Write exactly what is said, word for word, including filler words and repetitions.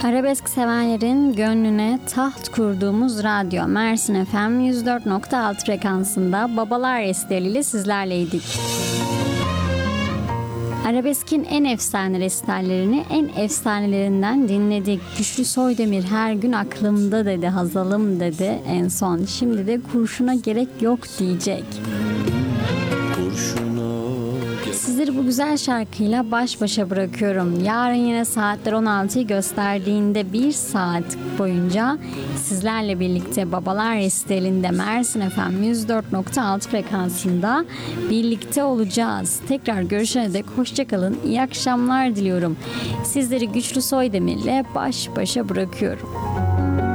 Arabesk severlerin gönlüne taht kurduğumuz radyo Mersin F M yüz dört nokta altı frekansında Babalar Resitaliyle sizlerleydik. Arabesk'in en efsane resitallerini en efsanelerinden dinledik. Güçlü Soydemir her gün aklımda dedi, Hazalım dedi en son. Şimdi de kurşuna gerek yok diyecek. Sizleri bu güzel şarkıyla baş başa bırakıyorum. Yarın yine saatler on altıyı gösterdiğinde bir saat boyunca sizlerle birlikte Babalar Resitali'nde Mersin F M yüz dört nokta altı frekansında birlikte olacağız. Tekrar görüşene dek hoşçakalın. İyi akşamlar diliyorum. Sizleri Güçlü Soydemir'le baş başa bırakıyorum.